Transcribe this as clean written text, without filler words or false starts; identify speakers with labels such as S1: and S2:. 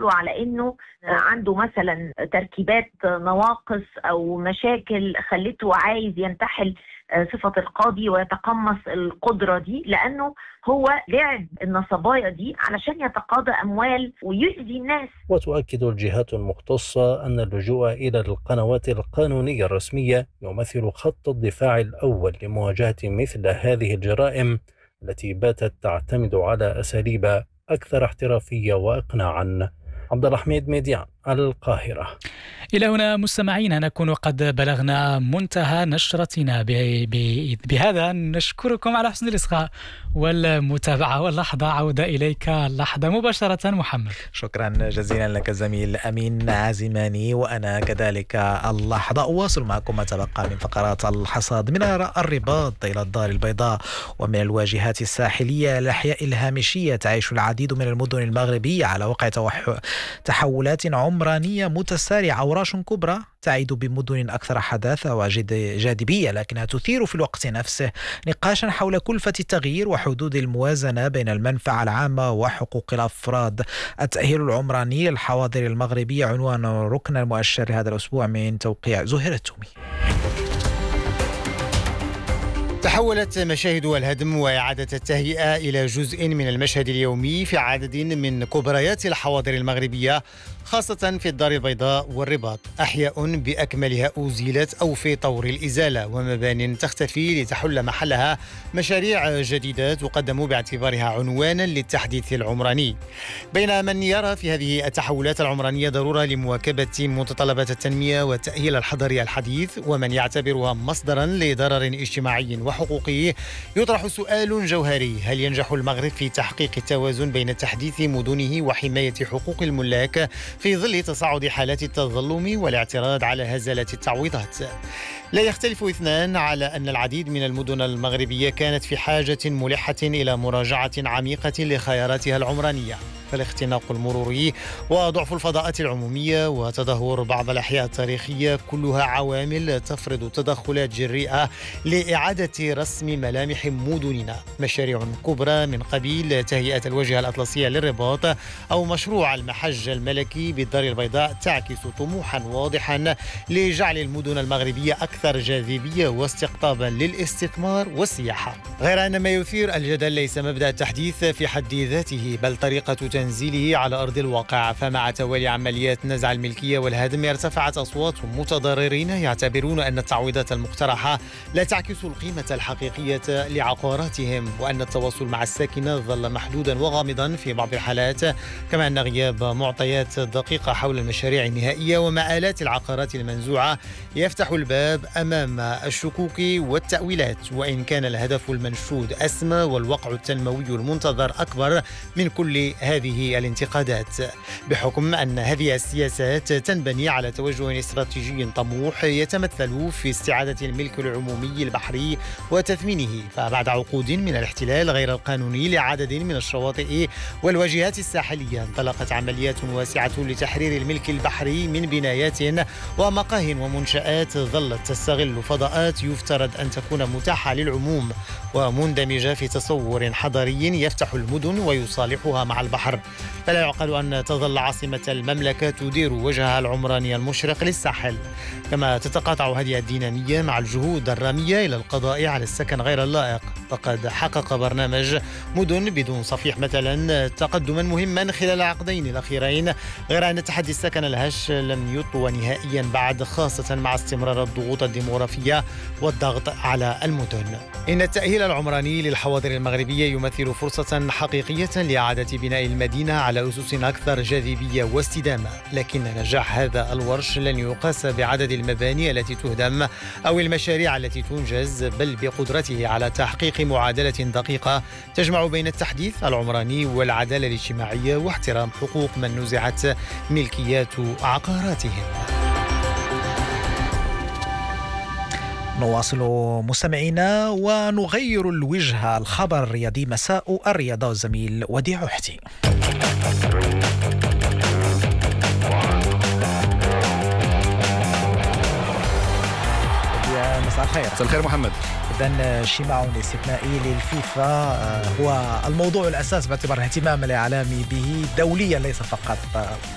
S1: بيدلوا على انه عنده مثلا تركيبات نواقص او مشاكل خلته عايز ينتحل صفة القاضي ويتقمص القدرة دي، لأنه هو لعب النصبايا دي علشان يتقاضى أموال ويؤذي الناس.
S2: وتؤكد الجهات المختصة أن اللجوء إلى القنوات القانونية الرسمية يمثل خط الدفاع الأول لمواجهة مثل هذه الجرائم التي باتت تعتمد على أساليب أكثر احترافية وإقناعا. عبد الحميد ميديان، القاهرة.
S3: إلى هنا مستمعينا نكون قد بلغنا منتهى نشرتنا. بهذا نشكركم على حسن الإصغاء والمتابعة. واللحظة عودة إليك اللحظة مباشرة محمد.
S4: شكرا جزيلا لك زميل أمين عزيماني. وأنا كذلك اللحظة أواصل معكم ما تبقى من فقرات الحصاد من الرباط إلى الدار البيضاء ومن الواجهات الساحلية الأحياء الهامشية. تعيش العديد من المدن المغربية على وقع تحولات عمرانية متسارعة. أوراش كبرى تعيد بمدن أكثر حداثة وجاذبية، لكنها تثير في الوقت نفسه نقاشا حول كلفة التغيير وحدود الموازنة بين المنفعة العامة وحقوق الأفراد. التأهيل العمراني للحواضر المغربية عنوان ركن المؤشر هذا الأسبوع من توقيع زهير التومي.
S5: تحولت مشاهد الهدم وإعادة التهيئة إلى جزء من المشهد اليومي في عدد من كبريات الحواضر المغربية، خاصة في الدار البيضاء والرباط. أحياء بأكملها أزيلت أو في طور الإزالة، ومبان تختفي لتحل محلها مشاريع جديدة تقدم باعتبارها عنوانا للتحديث العمراني. بين من يرى في هذه التحولات العمرانية ضرورة لمواكبة متطلبات التنمية والتأهيل الحضري الحديث، ومن يعتبرها مصدرا لضرر اجتماعي وحقوقي، يطرح سؤال جوهري: هل ينجح المغرب في تحقيق التوازن بين تحديث مدنه وحماية حقوق الملاك في ظل تصاعد حالات التظلم والاعتراض على هزالة التعويضات؟ لا يختلف اثنان على أن العديد من المدن المغربية كانت في حاجة ملحة إلى مراجعة عميقة لخياراتها العمرانية، فالاختناق المروري وضعف الفضاءات العمومية وتدهور بعض الأحياء التاريخية كلها عوامل تفرض تدخلات جريئة لإعادة رسم ملامح مدننا. مشاريع كبرى من قبيل تهيئة الواجهة الأطلسية للرباط أو مشروع المحج الملكي بالدار البيضاء تعكس طموحا واضحا لجعل المدن المغربية أكثر جاذبية واستقطابا للاستثمار والسياحة. غير أن ما يثير الجدل ليس مبدأ التحديث في حد ذاته، بل طريقة تنزيله على أرض الواقع. فمع توالي عمليات نزع الملكية والهدم ارتفعت أصوات متضررين يعتبرون أن التعويضات المقترحة لا تعكس القيمة الحقيقية لعقاراتهم، وأن التواصل مع الساكنة ظل محدودا وغامضا في بعض الحالات، كما أن غياب معطيات دقيقة حول المشاريع النهائية ومآلات العقارات المنزوعة يفتح الباب أمام الشكوك والتأويلات، وإن كان الهدف المنشود أسمى والوقع التنموي المنتظر أكبر من كل هذه الانتقادات، بحكم أن هذه السياسات تنبني على توجه استراتيجي طموح يتمثل في استعادة الملك العمومي البحري وتثمينه. فبعد عقود من الاحتلال غير القانوني لعدد من الشواطئ والواجهات الساحلية، انطلقت عمليات واسعة لتحرير الملك البحري من بنايات ومقاه ومنشآت ظلت تستغل فضاءات يفترض أن تكون متاحة للعموم ومندمجة في تصور حضري يفتح المدن ويصالحها مع البحر. فلا يعقل أن تظل عاصمة المملكة تدير وجهها العمراني المشرق للساحل. كما تتقاطع هذه الدينامية مع الجهود الرامية إلى القضاء على السكن غير اللائق. فقد حقق برنامج مدن بدون صفيح مثلا تقدما مهما خلال العقدين الأخيرين، غير أن تحدي السكن الهش لم يطوى نهائيا بعد، خاصة مع استمرار الضغوط الديموغرافية والضغط على المدن. إن التأهيل العمراني للحواضر المغربية يمثل فرصة حقيقية لإعادة بناء المدينة على أسس أكثر جاذبية واستدامة، لكن نجاح هذا الورش لن يقاس بعدد المباني التي تهدم أو المشاريع التي تنجز، بل بقدرته على تحقيق معادلة دقيقة تجمع بين التحديث العمراني والعدالة الاجتماعية واحترام حقوق من نزعت ملكيات عقاراتهم.
S4: نواصل مستمعينا ونغير الوجهة. الخبر الرياضي مساء الرياضة والزميل وديع حتي. مساء الخير.
S6: مساء الخير محمد.
S4: إذن اجتماع استثنائي للفيفا هو الموضوع الأساس باعتبار الاهتمام الإعلامي به دوليا ليس فقط